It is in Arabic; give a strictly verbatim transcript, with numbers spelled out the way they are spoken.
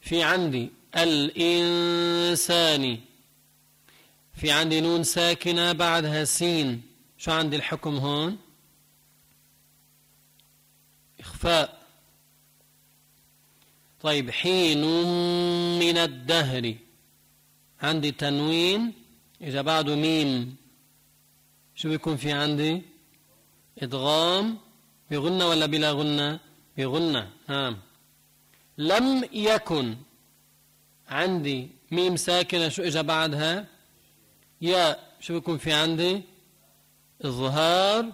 في عندي الإنسان، في عندي نون ساكنة بعدها سين، شو عندي الحكم هون؟ إخفاء. طيب حين من الدهر، عندي تنوين إذا بعده ميم، شو بيكون في عندي؟ إدغام بغنة ولا بلا غنة؟ بغنة. نعم. لم يكن، عندي ميم ساكنة، شو إجا بعدها؟ ياء، شو بيكون في عندي؟ إظهار